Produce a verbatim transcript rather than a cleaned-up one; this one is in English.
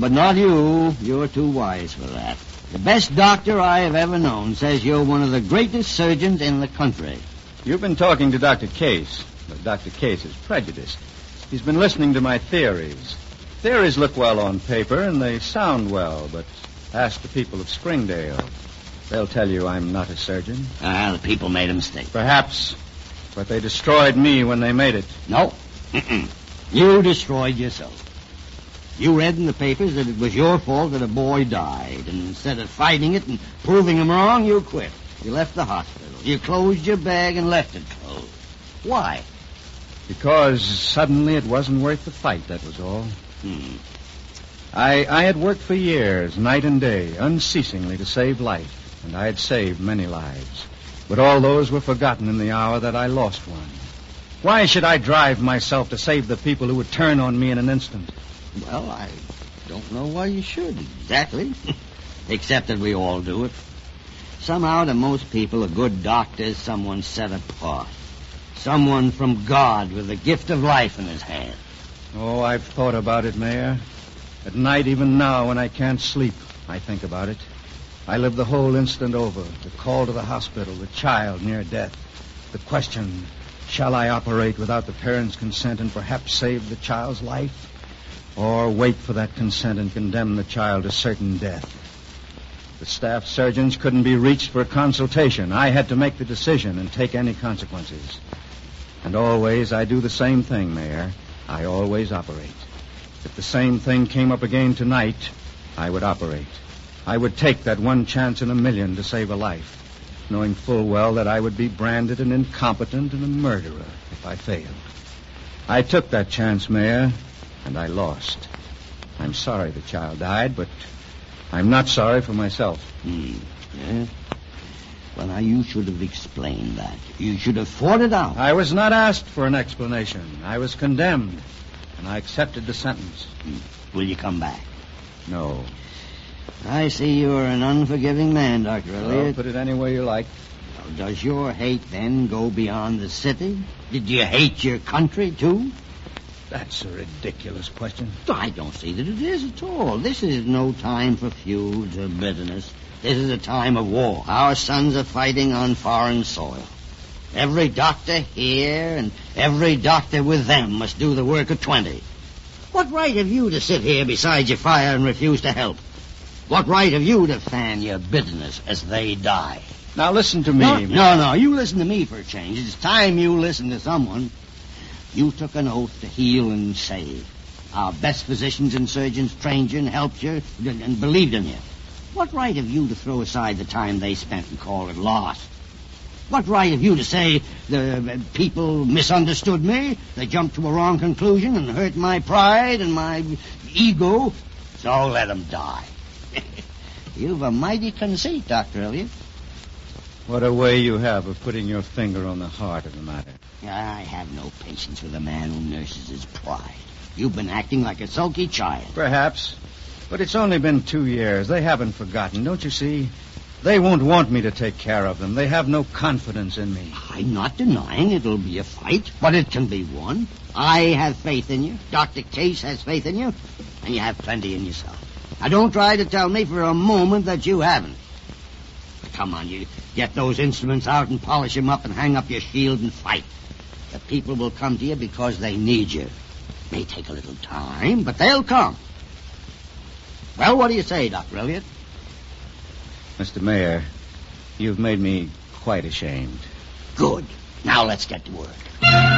but not you. You're too wise for that. The best doctor I have ever known says you're one of the greatest surgeons in the country. You've been talking to Doctor Case, but Doctor Case is prejudiced. He's been listening to my theories. Theories look well on paper, and they sound well, but ask the people of Springdale. They'll tell you I'm not a surgeon. Ah, the people made a mistake. Perhaps, but they destroyed me when they made it. No. Mm-mm. You destroyed yourself. You read in the papers that it was your fault that a boy died, and instead of fighting it and proving him wrong, you quit. You left the hospital. You closed your bag and left it closed. Why? Because suddenly it wasn't worth the fight, that was all. Hmm. I, I had worked for years, night and day, unceasingly to save life, and I had saved many lives. But all those were forgotten in the hour that I lost one. Why should I drive myself to save the people who would turn on me in an instant? Well, I don't know why you should, exactly. Except that we all do it. Somehow, to most people, a good doctor is someone set apart. Someone from God with the gift of life in his hand. Oh, I've thought about it, Mayor. At night, even now, when I can't sleep, I think about it. I live the whole instant over. The call to the hospital, the child near death. The question, shall I operate without the parents' consent and perhaps save the child's life? Or wait for that consent and condemn the child to certain death? The staff surgeons couldn't be reached for a consultation. I had to make the decision and take any consequences. And always I do the same thing, Mayor. I always operate. If the same thing came up again tonight, I would operate. I would take that one chance in a million to save a life, knowing full well that I would be branded an incompetent and a murderer if I failed. I took that chance, Mayor, and I lost. I'm sorry the child died, but I'm not sorry for myself. Hmm. Yeah? Well, now, you should have explained that. You should have fought it out. I was not asked for an explanation. I was condemned, and I accepted the sentence. Hmm. Will you come back? No. I see you're an unforgiving man, Doctor Elliott. Well, put it any way you like. Well, does your hate, then, go beyond the city? Did you hate your country, too? That's a ridiculous question. I don't see that it is at all. This is no time for feuds or bitterness. This is a time of war. Our sons are fighting on foreign soil. Every doctor here and every doctor with them must do the work of twenty. What right have you to sit here beside your fire and refuse to help? What right have you to fan your bitterness as they die? Now listen to me. No, no, no. You listen to me for a change. It's time you listen to someone. You took an oath to heal and save. Our best physicians and surgeons trained you and helped you and, and believed in you. What right have you to throw aside the time they spent and call it lost? What right have you to say the people misunderstood me, they jumped to a wrong conclusion and hurt my pride and my ego, so let them die? You've a mighty conceit, Doctor Elliott. What a way you have of putting your finger on the heart of the matter. I have no patience with a man who nurses his pride. You've been acting like a sulky child. Perhaps. But it's only been two years. They haven't forgotten, don't you see? They won't want me to take care of them. They have no confidence in me. I'm not denying it'll be a fight, but it can be won. I have faith in you. Doctor Case has faith in you. And you have plenty in yourself. Now, don't try to tell me for a moment that you haven't. But come on, you get those instruments out and polish them up and hang up your shield and fight. The people will come to you because they need you. It may take a little time, but they'll come. Well, what do you say, Doctor Elliott? Mister Mayor, you've made me quite ashamed. Good. Now let's get to work.